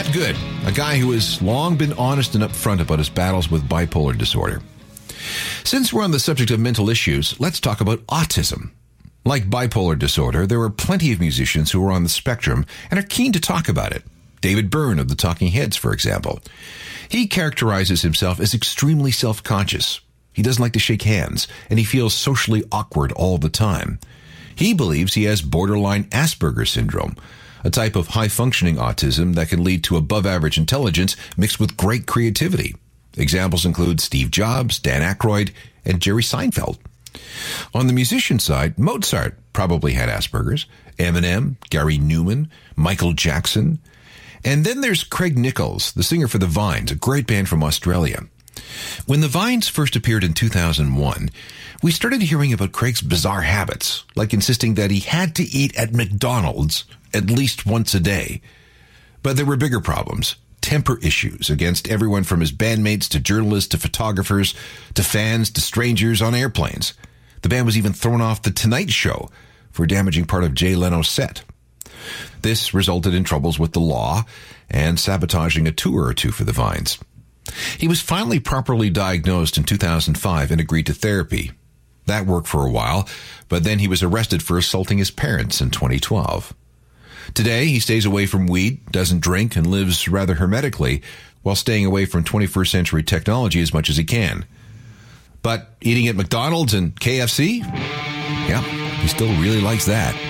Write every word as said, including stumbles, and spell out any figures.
Matt Good, a guy who has long been honest and upfront about his battles with bipolar disorder. Since we're on the subject of mental issues, let's talk about autism. Like bipolar disorder, there are plenty of musicians who are on the spectrum and are keen to talk about it. David Byrne of the Talking Heads, for example. He characterizes himself as extremely self-conscious. He doesn't like to shake hands, and he feels socially awkward all the time. He believes he has borderline Asperger's syndrome, a type of high-functioning autism that can lead to above-average intelligence mixed with great creativity. Examples include Steve Jobs, Dan Aykroyd, and Jerry Seinfeld. On the musician side, Mozart probably had Asperger's, Eminem, Gary Newman, Michael Jackson. And then there's Craig Nichols, the singer for The Vines, a great band from Australia. When The Vines first appeared in two thousand one, we started hearing about Craig's bizarre habits, like insisting that he had to eat at McDonald's at least once a day. But there were bigger problems. Temper issues against everyone from his bandmates to journalists to photographers to fans to strangers on airplanes. The band was even thrown off The Tonight Show for damaging part of Jay Leno's set. This resulted in troubles with the law and sabotaging a tour or two for the Vines. He was finally properly diagnosed in two thousand five and agreed to therapy. That worked for a while, but then he was arrested for assaulting his parents in twenty twelve. Today, he stays away from weed, doesn't drink, and lives rather hermetically while staying away from twenty-first century technology as much as he can. But eating at McDonald's and K F C? Yeah, he still really likes that.